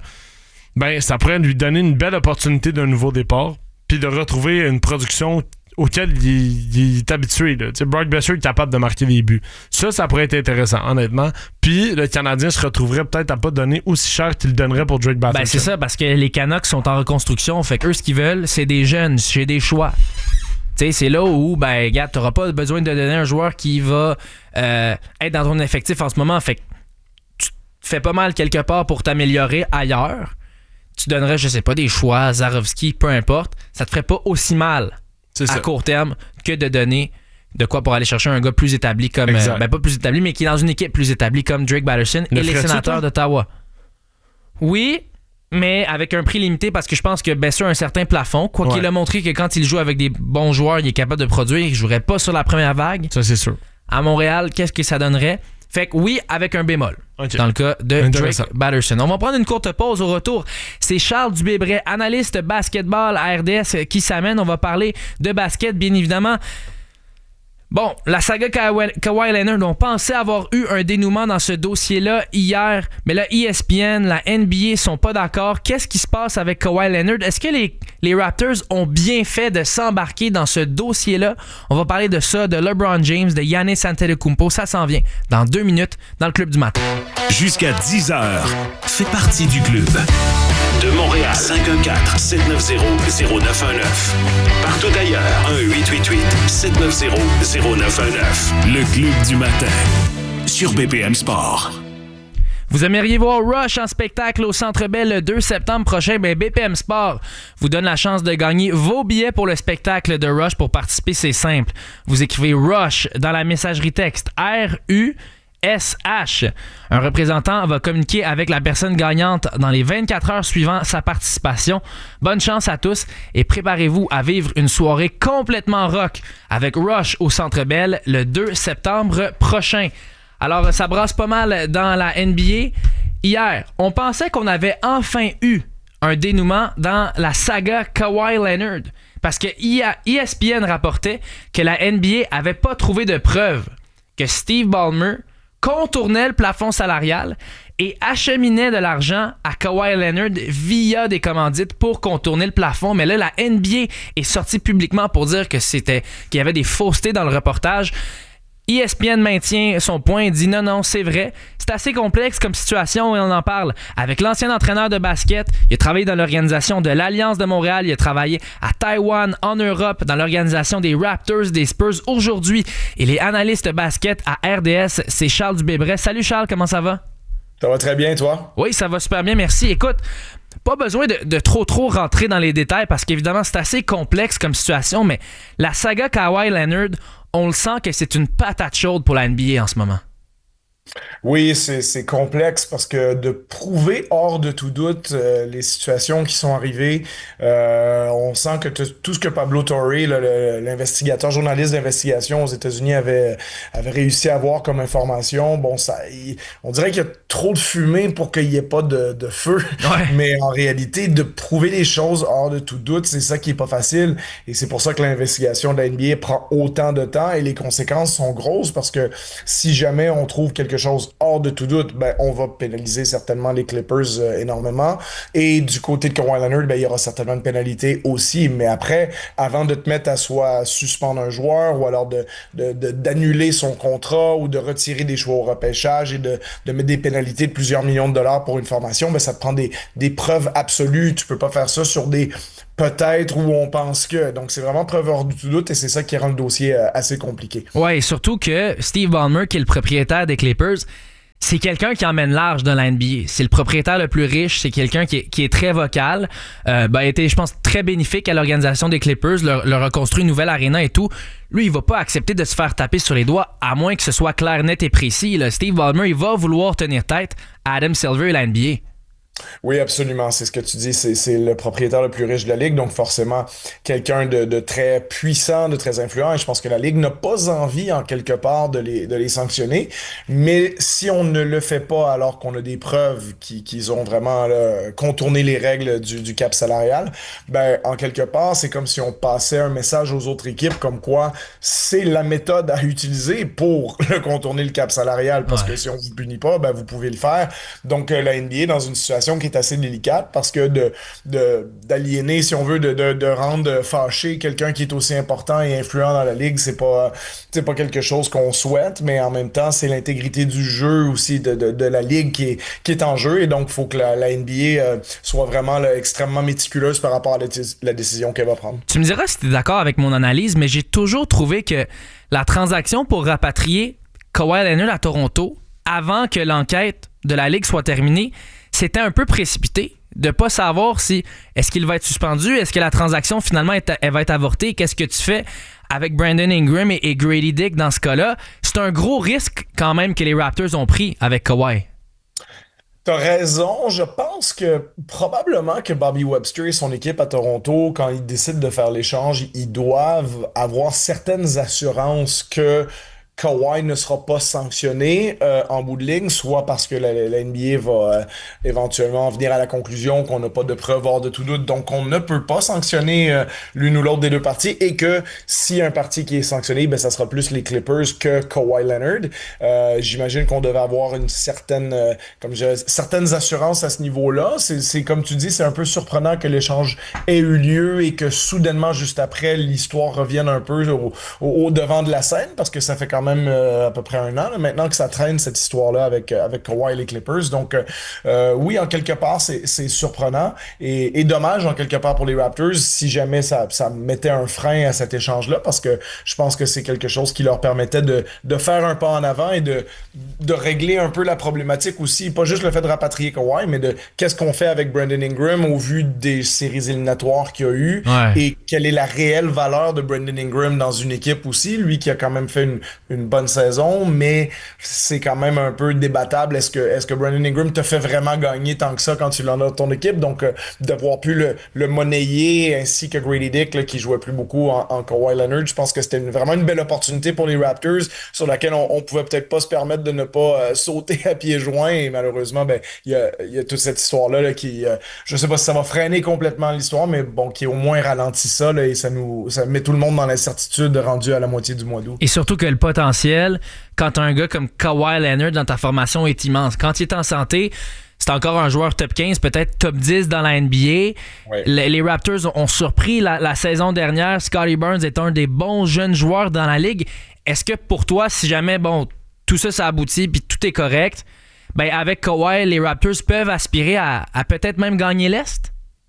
ben ça pourrait lui donner une belle opportunité d'un nouveau départ, puis de retrouver une production auquel il, il est habitué. Là. Brock Besser est capable de marquer des buts. Ça, ça pourrait être intéressant, honnêtement. Puis le Canadien se retrouverait peut-être à pas donner aussi cher qu'il donnerait pour Drake Batherson. Ben, c'est ça, parce que les Canucks sont en reconstruction. Fait qu'eux, ce qu'ils veulent, c'est des jeunes, c'est des choix. T'sais, c'est là où, ben, regarde, t'auras pas besoin de donner un joueur qui va euh, être dans ton effectif en ce moment. Fait que tu te fais pas mal quelque part pour t'améliorer ailleurs. Tu donnerais, je sais pas, des choix, Zarovski, peu importe. Ça te ferait pas aussi mal c'est à ça. court terme que de donner de quoi pour aller chercher un gars plus établi comme... Euh, ben pas plus établi, mais qui est dans une équipe plus établie comme Drake Batherson et les Sénateurs toi? d'Ottawa. Oui, mais avec un prix limité parce que je pense que Besser a un certain plafond. Quoi ouais. qu'il a montré que quand il joue avec des bons joueurs, il est capable de produire. Il ne jouerait pas sur la première vague. Ça, c'est sûr. À Montréal, qu'est-ce que ça donnerait? Fait que oui, avec un bémol. Okay. Dans le cas de Drake Batherson. On va prendre une courte pause. Au retour, c'est Charles Dubébret, analyste basketball à R D S, qui s'amène. On va parler de basket, bien évidemment. Bon, la saga Kawhi, Kawhi Leonard, on pensait avoir eu un dénouement dans ce dossier-là hier, mais là, E S P N, la N B A sont pas d'accord. Qu'est-ce qui se passe avec Kawhi Leonard? Est-ce que les, les Raptors ont bien fait de s'embarquer dans ce dossier-là? On va parler de ça, de LeBron James, de Giannis Antetokounmpo. Ça s'en vient dans deux minutes dans le Club du matin. Jusqu'à dix heures, fais partie du club. De Montréal, cinq un quatre, sept neuf zéro, zéro neuf un neuf. Partout ailleurs, un huit huit huit, sept neuf zéro, zéro neuf un neuf. Le Club du matin, sur B P M Sport. Vous aimeriez voir Rush en spectacle au Centre Bell le deux septembre prochain? Ben B P M Sport vous donne la chance de gagner vos billets pour le spectacle de Rush. Pour participer, c'est simple. Vous écrivez Rush dans la messagerie texte R U S H. Un représentant va communiquer avec la personne gagnante dans les vingt-quatre heures suivant sa participation. Bonne chance à tous et préparez-vous à vivre une soirée complètement rock avec Rush au Centre Bell le deux septembre prochain. Alors, ça brasse pas mal dans la N B A. Hier, on pensait qu'on avait enfin eu un dénouement dans la saga Kawhi Leonard parce que E S P N rapportait que la N B A avait pas trouvé de preuves que Steve Ballmer contournait le plafond salarial et acheminait de l'argent à Kawhi Leonard via des commandites pour contourner le plafond. Mais là, la N B A est sortie publiquement pour dire que c'était qu'il y avait des faussetés dans le reportage. E S P N maintient son point et dit non, non, c'est vrai. C'est assez complexe comme situation et on en parle avec l'ancien entraîneur de basket. Il a travaillé dans l'organisation de l'Alliance de Montréal. Il a travaillé à Taïwan, en Europe, dans l'organisation des Raptors, des Spurs aujourd'hui. Il est analyste basket à R D S. C'est Charles Dubébret. Salut Charles, comment ça va? Ça va très bien, toi? Oui, ça va super bien, merci. Écoute, pas besoin de, de trop trop rentrer dans les détails parce qu'évidemment, c'est assez complexe comme situation, mais la saga Kawhi Leonard, on le sent que c'est une patate chaude pour la N B A en ce moment. Oui, c'est, c'est complexe parce que de prouver hors de tout doute euh, les situations qui sont arrivées, euh, on sent que t- tout ce que Pablo Torre, là, le- l'investigateur, journaliste d'investigation aux États-Unis, avait, avait réussi à avoir comme information, bon, ça, il- on dirait qu'il y a trop de fumée pour qu'il n'y ait pas de, de feu. Ouais. Mais en réalité, de prouver les choses hors de tout doute, c'est ça qui est pas facile. Et c'est pour ça que l'investigation de la N B A prend autant de temps et les conséquences sont grosses parce que si jamais on trouve quelque chose hors de tout doute, ben, on va pénaliser certainement les Clippers euh, énormément. Et du côté de Kawhi Leonard, ben, il y aura certainement une pénalité aussi. Mais après, avant de te mettre à soit suspendre un joueur ou alors de, de, de- d'annuler son contrat ou de retirer des choix au repêchage et de, de mettre des pénalités de plusieurs millions de dollars pour une formation, ben, ça te prend des, des preuves absolues. Tu peux pas faire ça sur des peut-être où on pense que. Donc, c'est vraiment preuve hors du tout doute et c'est ça qui rend le dossier euh, assez compliqué. Ouais, et surtout que Steve Ballmer, qui est le propriétaire des Clippers, c'est quelqu'un qui emmène large dans la N B A. C'est le propriétaire le plus riche, c'est quelqu'un qui est, qui est très vocal, euh, ben, a été, je pense, très bénéfique à l'organisation des Clippers, leur, leur a construit une nouvelle arena et tout. Lui, il va pas accepter de se faire taper sur les doigts, à moins que ce soit clair, net et précis. Là. Steve Ballmer, il va vouloir tenir tête à Adam Silver et la N B A. Oui, absolument. C'est ce que tu dis. C'est, c'est le propriétaire le plus riche de la Ligue. Donc, forcément, quelqu'un de, de très puissant, de très influent. Et je pense que la Ligue n'a pas envie, en quelque part, de les, de les sanctionner. Mais si on ne le fait pas alors qu'on a des preuves qui, qu'ils ont vraiment là, contourné les règles du, du cap salarial, ben, en quelque part, c'est comme si on passait un message aux autres équipes comme quoi c'est la méthode à utiliser pour le contourner le cap salarial. Parce Ouais. que si on vous punit pas, ben, vous pouvez le faire. Donc, euh, la N B A, dans une situation qui est assez délicate parce que de, de d'aliéner, si on veut, de, de, de rendre fâché quelqu'un qui est aussi important et influent dans la ligue, c'est pas c'est pas quelque chose qu'on souhaite, mais en même temps, c'est l'intégrité du jeu aussi de, de, de la ligue qui est, qui est en jeu et donc il faut que la, la N B A euh, soit vraiment là, extrêmement méticuleuse par rapport à la, la décision qu'elle va prendre. Tu me diras si tu es d'accord avec mon analyse, mais j'ai toujours trouvé que la transaction pour rapatrier Kawhi Leonard à Toronto, avant que l'enquête de la Ligue soit terminée, c'était un peu précipité de pas savoir si est-ce qu'il va être suspendu, est-ce que la transaction finalement est, elle va être avortée, qu'est-ce que tu fais avec Brandon Ingram et, et Grady Dick dans ce cas-là. C'est un gros risque quand même que les Raptors ont pris avec Kawhi. T'as raison, je pense que probablement que Bobby Webster et son équipe à Toronto, quand ils décident de faire l'échange, ils doivent avoir certaines assurances que Kawhi ne sera pas sanctionné euh, en bout de ligne, soit parce que la, la N B A va euh, éventuellement venir à la conclusion qu'on n'a pas de preuves hors de tout doute, donc on ne peut pas sanctionner euh, l'une ou l'autre des deux parties, et que si un parti qui est sanctionné, ben ça sera plus les Clippers que Kawhi Leonard. Euh, j'imagine qu'on devait avoir une certaine, euh, comme je, certaines assurances à ce niveau-là. C'est, c'est comme tu dis, c'est un peu surprenant que l'échange ait eu lieu et que soudainement, juste après, l'histoire revienne un peu au, au, au devant de la scène, parce que ça fait quand même euh, à peu près un an là, maintenant que ça traîne cette histoire-là avec, avec Kawhi et les Clippers. Donc euh, oui, en quelque part, c'est, c'est surprenant et, et dommage en quelque part pour les Raptors si jamais ça, ça mettait un frein à cet échange-là, parce que je pense que c'est quelque chose qui leur permettait de, de faire un pas en avant et de, de régler un peu la problématique aussi, pas juste le fait de rapatrier Kawhi, mais de qu'est-ce qu'on fait avec Brandon Ingram au vu des séries éliminatoires qu'il y a eu, Ouais. et quelle est la réelle valeur de Brandon Ingram dans une équipe aussi, lui qui a quand même fait une, une bonne saison, mais c'est quand même un peu débattable. Est-ce que, est-ce que Brandon Ingram te fait vraiment gagner tant que ça quand tu l'en as dans ton équipe? Donc, euh, d'avoir pu le, le monnayer, ainsi que Grady Dick, là, qui jouait plus beaucoup en, en Kawhi Leonard, je pense que c'était une, vraiment une belle opportunité pour les Raptors, sur laquelle on, on pouvait peut-être pas se permettre de ne pas euh, sauter à pieds joints, et malheureusement, ben, il y a, y a toute cette histoire-là là, qui, euh, je sais pas si ça va freiner complètement l'histoire, mais bon, qui au moins ralentit ça, là, et ça nous, ça met tout le monde dans l'incertitude rendu à la moitié du mois d'août. Et surtout que le potentiel, quand t'as un gars comme Kawhi Leonard dans ta formation, est immense. Quand il est en santé, c'est encore un joueur top quinze, peut-être top dix dans la N B A. Ouais. Les, les Raptors ont, ont surpris la, la saison dernière. Scottie Barnes est un des bons jeunes joueurs dans la ligue. Est-ce que pour toi, si jamais bon tout ça, ça aboutit puis tout est correct, ben avec Kawhi, les Raptors peuvent aspirer à, à peut-être même gagner l'Est?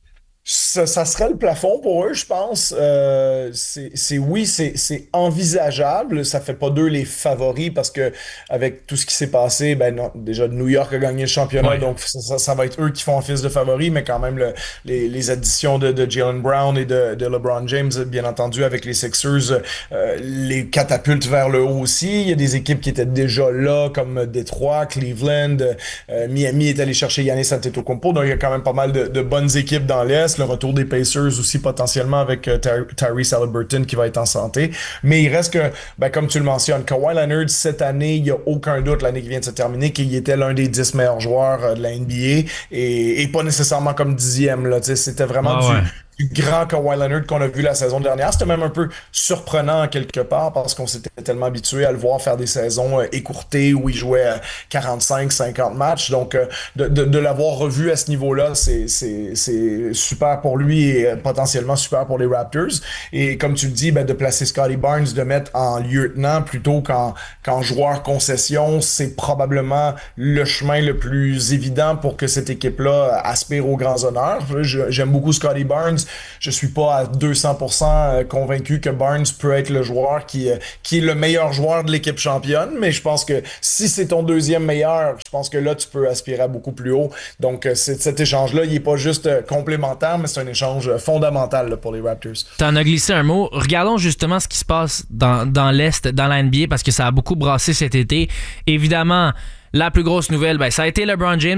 Ça, ça serait le plafond pour eux, je pense. Euh, c'est, c'est oui, c'est, c'est envisageable. Ça fait pas d'eux les favoris parce que avec tout ce qui s'est passé, ben non, déjà New York a gagné le championnat, Ouais. donc ça, ça, ça va être eux qui font office de favoris, mais quand même le- les, les additions de, de Jaylen Brown et de, de LeBron James, bien entendu, avec les Sixers, euh, les catapultes vers le haut aussi. Il y a des équipes qui étaient déjà là, comme Détroit, Cleveland, euh, Miami est allé chercher Giannis Antetokounmpo, donc il y a quand même pas mal de, de bonnes équipes dans l'Est. Le retour des Pacers aussi potentiellement avec euh, Ty- Tyrese Haliburton qui va être en santé. Mais il reste que, ben, comme tu le mentionnes, Kawhi Leonard, cette année, il n'y a aucun doute, l'année qui vient de se terminer, qu'il était l'un des dix meilleurs joueurs euh, de la N B A et, et pas nécessairement comme dixième. Là, c'était vraiment Ah du, ouais. du grand Kawhi Leonard qu'on a vu la saison dernière. C'était même un peu surprenant quelque part parce qu'on s'était tellement habitué à le voir faire des saisons euh, écourtées où il jouait euh, quarante-cinq cinquante matchs. Donc, euh, de, de, de l'avoir revu à ce niveau-là, c'est, c'est, c'est super pour lui et euh, potentiellement super pour les Raptors. Et comme tu le dis, ben, de placer Scottie Barnes, de mettre en lieutenant plutôt qu'en, qu'en joueur concession, c'est probablement le chemin le plus évident pour que cette équipe-là aspire aux grands honneurs. Je- j'aime beaucoup Scottie Barnes. Je suis pas à deux cents pour cent convaincu que Barnes peut être le joueur qui, euh, qui est le meilleur joueur de l'équipe championne, mais je pense que si c'est ton deuxième meilleur, je pense que là, tu peux aspirer à beaucoup plus haut. Donc, euh, c'est- cet échange-là, il est pas juste euh, complémentaire, mais c'est un échange euh, fondamental là, pour les Raptors. T'en as glissé un mot. Regardons justement ce qui se passe dans, dans l'Est, dans la N B A, parce que ça a beaucoup brassé cet été. Évidemment, la plus grosse nouvelle, ben, ça a été LeBron James